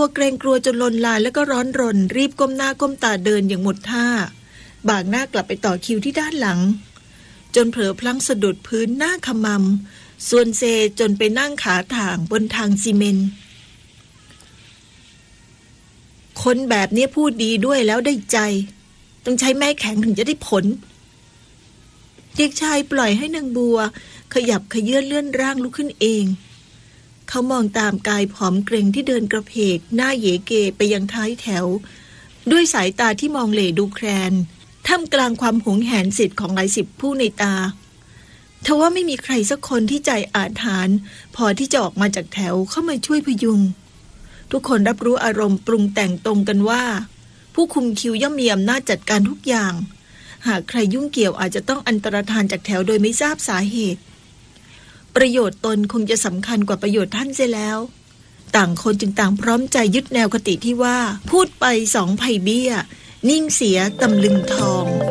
วเกรงกลัวจนลนลานแล้วก็ร้อนรนรีบก้มหน้าก้มตาเดินอย่างหมดท่าบากหน้ากลับไปต่อคิวที่ด้านหลังจนเผลอพลั้งสะดุดพื้นหน้าขมำส่วนเซจนไปนั่งขาถ่างบนทางซีเมนต์คนแบบนี้พูดดีด้วยแล้วได้ใจต้องใช้ไม้แข็งถึงจะได้ผลเด็กชายปล่อยให้นางบัวขยับเขยื้อนเลื่อนร่างลุกขึ้นเองเขามองตามกายผอมเกร็งที่เดินกระเพกหน้าเหยเกไปยังท้ายแถวด้วยสายตาที่มองเหลดูแคลนท่ามกลางความหวงแหนสิทธิ์ของหลายสิบผู้ในตาทว่าไม่มีใครสักคนที่ใจอาถรรพ์พอที่จะออกมาจากแถวเข้ามาช่วยพยุงทุกคนรับรู้อารมณ์ปรุงแต่งตรงกันว่าผู้คุมคิวย่อมมีอำนาจจัดการทุกอย่างหากใครยุ่งเกี่ยวอาจจะต้องอันตรธานจากแถวโดยไม่ทราบสาเหตุประโยชน์ตนคงจะสำคัญกว่าประโยชน์ท่านเสียแล้วต่างคนจึงต่างพร้อมใจยึดแนวคติที่ว่าพูดไป2 ไผ่เบี้ยนิ่งเสียตำลึงทอง